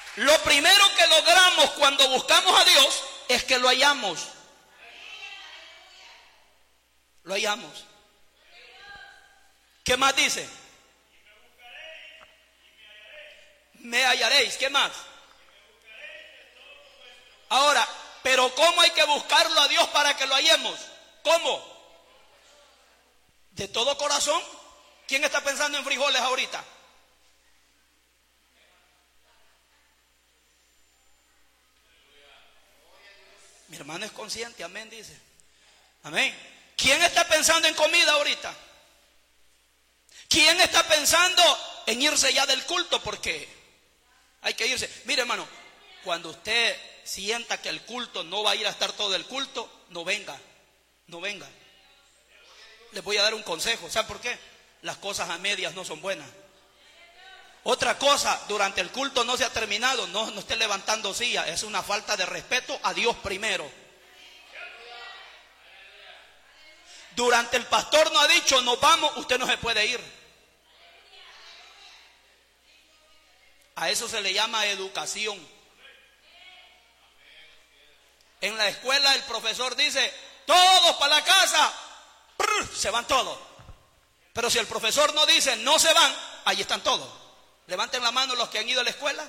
Lo primero que logramos cuando buscamos a Dios es que lo hallamos. Lo hallamos. ¿Qué más dice? Me hallaréis. ¿Qué más? Ahora, pero ¿cómo hay que buscarlo a Dios para que lo hallemos? ¿Cómo? ¿De todo corazón? ¿Quién está pensando en frijoles ahorita? Mi hermano es consciente, amén, dice. Amén. ¿Quién está pensando en comida ahorita? ¿Quién está pensando en irse ya del culto? Porque hay que irse. Mire, hermano, cuando usted sienta que el culto no va a ir a estar todo el culto, no venga, no venga. Les voy a dar un consejo. ¿Saben por qué? Las cosas a medias no son buenas. Otra cosa, durante el culto no se ha terminado, no esté levantando silla, es una falta de respeto a Dios primero. Durante el pastor no ha dicho nos vamos, usted no se puede ir. A eso se le llama educación. En la escuela el profesor dice todos para la casa, se van todos. Pero si el profesor no dice no se van, ahí están todos. Levanten la mano los que han ido a la escuela.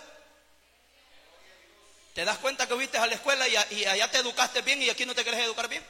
¿Te das cuenta que fuiste a la escuela y allá te educaste bien y aquí no te quieres educar bien?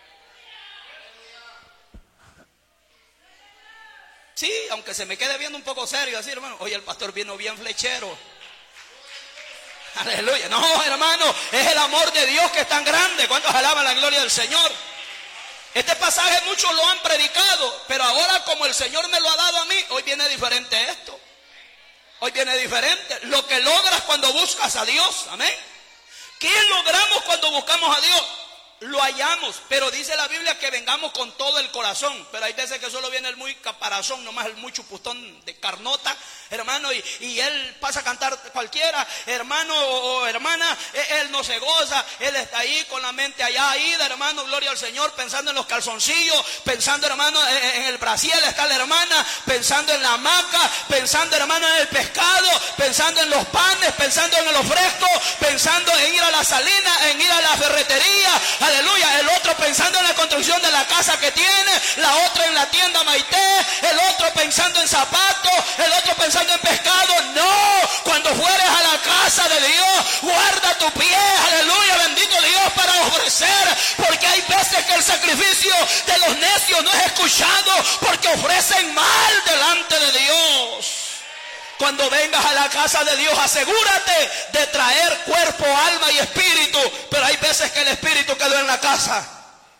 Sí, aunque se me quede viendo un poco serio así, hermano. Oye, el pastor vino bien flechero. Aleluya. No, hermano, es el amor de Dios que es tan grande. ¿Cuántos alaban la gloria del Señor? Este pasaje muchos lo han predicado, pero ahora como el Señor me lo ha dado a mí, hoy viene diferente esto. Hoy viene diferente. Lo que logras cuando buscas a Dios. Amén. ¿Qué logramos cuando buscamos a Dios? Lo hallamos. Pero dice la Biblia que vengamos con todo el corazón. Pero hay veces que solo viene el muy caparazón, nomás el muy chuputón de carnota, hermano, y él pasa a cantar cualquiera, hermano o hermana, él no se goza, él está ahí con la mente allá ida, hermano, gloria al Señor, pensando en los calzoncillos, pensando, hermano, en el brasiel está la hermana, pensando en la hamaca, pensando, hermano, en el pescado, pensando en los panes, pensando en los frescos, pensando en ir a la salina, en ir a la ferretería, aleluya, el otro pensando en la construcción de la casa que tiene, la otra en la tienda Maite, el otro pensando en zapatos, el otro pensando en pescado. No, cuando fueres a la casa de Dios, guarda tu pie, aleluya, bendito Dios, para ofrecer, porque hay veces que el sacrificio de los necios no es escuchado porque ofrecen mal delante de Dios. Cuando vengas a la casa de Dios, asegúrate de traer cuerpo, alma y espíritu, pero hay veces que el espíritu quedó en la casa.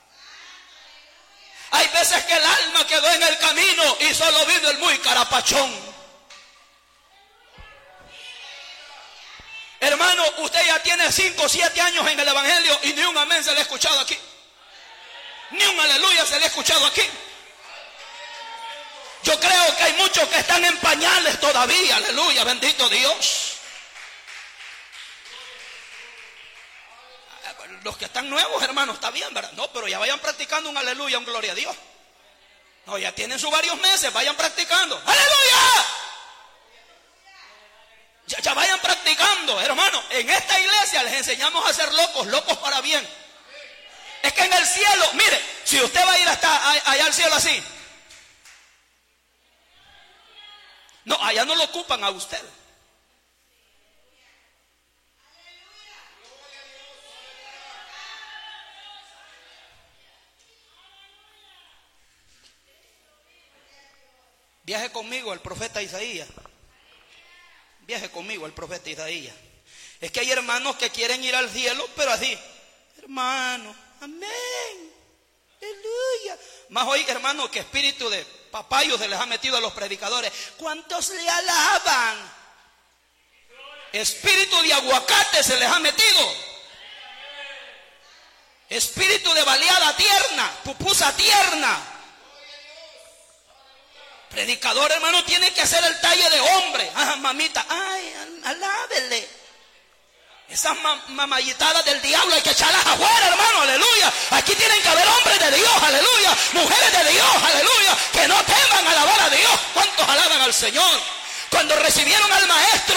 Hay veces que el alma quedó en el camino y solo vino el muy carapachón. Hermano, usted ya tiene 5 o 7 años en el evangelio y ni un amén se le ha escuchado aquí. Ni un aleluya se le ha escuchado aquí. Yo creo que hay muchos que están en pañales todavía, aleluya, bendito Dios. Los que están nuevos, hermanos, está bien, ¿verdad? No, pero ya vayan practicando un aleluya, un gloria a Dios. No, ya tienen sus varios meses, vayan practicando. ¡Aleluya! Ya vayan practicando, hermano. En esta iglesia les enseñamos a ser locos, locos para bien. Es que en el cielo, mire, si usted va a ir hasta allá al cielo así, no, allá no lo ocupan a usted. Viaje conmigo el profeta Isaías. Viaje conmigo el profeta Isaías. Es que hay hermanos que quieren ir al cielo, pero así, hermano, amén, aleluya. Más hoy, hermano, que espíritu de papayo se les ha metido a los predicadores. ¿Cuántos le alaban? Espíritu de aguacate se les ha metido. Espíritu de baleada tierna, pupusa tierna. Predicador, hermano, tiene que hacer el talle de hombre. Ah, mamita, ay, alábele. Esas mamallitadas del diablo hay que echarlas afuera, hermano, aleluya. Aquí tienen que haber hombres de Dios, aleluya. Mujeres de Dios, aleluya. Que no teman alabar a Dios. ¿Cuántos alaban al Señor? Cuando recibieron al maestro,